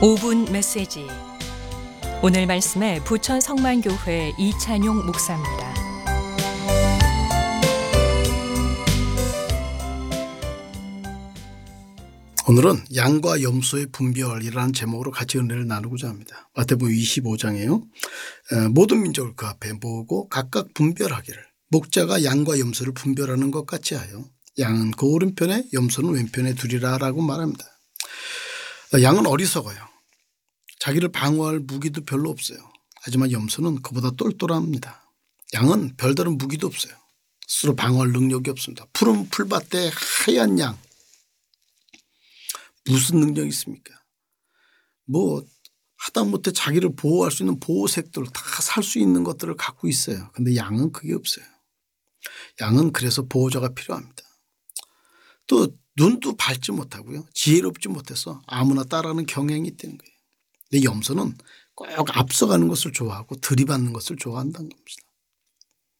5분 메시지. 오늘 말씀에 부천 성만교회 이찬용 목사입니다. 오늘은 양과 염소의 분별이라는 제목으로 같이 은혜를 나누고자 합니다. 마태복음 25장이에요. 모든 민족을 그 앞에 모으고 각각 분별하기를, 목자가 양과 염소를 분별하는 것 같이 하여 양은 그 오른편에 염소는 왼편에 두리라 라고 말합니다. 양은 어리석어요. 자기를 방어할 무기도 별로 없어요. 하지만 염소는 그보다 똘똘합니다. 양은 별다른 무기도 없어요. 스스로 방어할 능력이 없습니다. 푸른 풀밭에 하얀 양, 무슨 능력이 있습니까? 하다못해 자기를 보호할 수 있는 보호색들 다 살 수 있는 것들을 갖고 있어요. 그런데 양은 그게 없어요. 양은 그래서 보호자가 필요합니다. 또 눈도 밝지 못하고요. 지혜롭지 못해서 아무나 따라하는 경향이 있다는 거예요. 근데 염소는 꼭 앞서가는 것을 좋아하고 들이받는 것을 좋아한다는 겁니다.